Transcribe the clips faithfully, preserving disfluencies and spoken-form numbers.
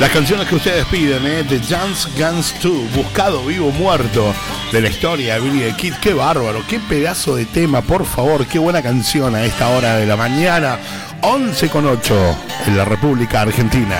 Las canciones que ustedes piden, ¿eh? The Dance Guns dos, Buscado Vivo Muerto, de la historia de Billy the Kid. Qué bárbaro, qué pedazo de tema, por favor, qué buena canción a esta hora de la mañana. once con ocho en la República Argentina.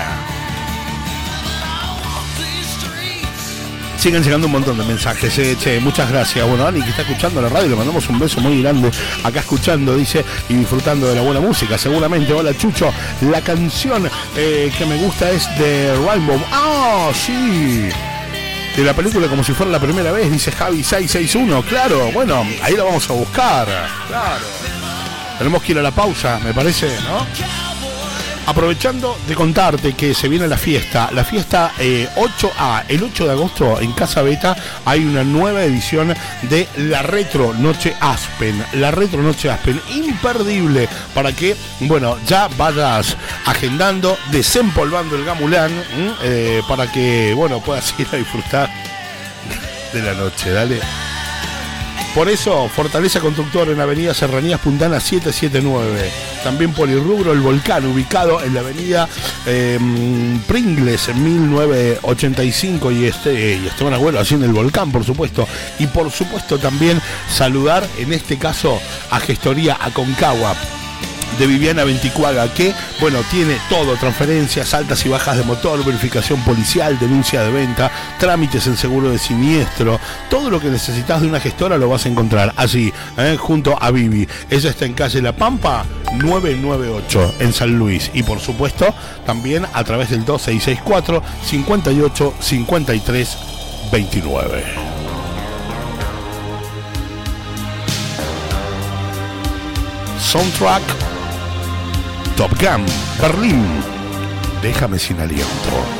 Siguen llegando un montón de mensajes, eh, che, muchas gracias. Bueno, Ani, que está escuchando la radio, le mandamos un beso muy grande. Acá escuchando, dice, y disfrutando de la buena música, seguramente. Hola, Chucho. La canción eh, que me gusta es de Rainbow. ¡Ah, oh, sí! De la película Como si fuera la primera vez, dice Javi seiscientos sesenta y uno. Claro, bueno, ahí la vamos a buscar. Claro. Tenemos que ir a la pausa, me parece, ¿no? Aprovechando de contarte que se viene la fiesta, la fiesta eh, ocho A, el ocho de agosto en Casa Beta hay una nueva edición de la Retro Noche Aspen, la Retro Noche Aspen, imperdible, para que, bueno, ya vayas agendando, desempolvando el gamulán, eh, para que, bueno, puedas ir a disfrutar de la noche, dale. Por eso, Fortaleza Constructor en Avenida Serranías Puntana setecientos setenta y nueve. También Polirrubro El Volcán, ubicado en la Avenida eh, Pringles en mil novecientos ochenta y cinco. Y, este, y Esteban Agüero, así en El Volcán, por supuesto. Y por supuesto también saludar, en este caso, a Gestoría Aconcagua de Viviana Venticuaga, que, bueno, tiene todo: transferencias, altas y bajas de motor, verificación policial, denuncia de venta, trámites en seguro de siniestro. Todo lo que necesitas de una gestora lo vas a encontrar allí, ¿eh? Junto a Vivi. Ella está en calle La Pampa novecientos noventa y ocho en San Luis, y por supuesto también a través del dos seis seis cuatro, cincuenta y ocho, cincuenta y tres, veintinueve. Soundtrack Top Gun, Berlín, déjame sin aliento.